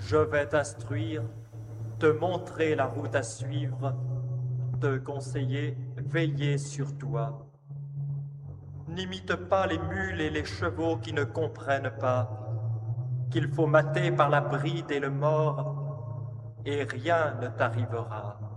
Je vais t'instruire, te montrer la route à suivre, te conseiller, veiller sur toi. N'imite pas les mules et les chevaux qui ne comprennent pas, qu'il faut mater par la bride et le mors, et rien ne t'arrivera.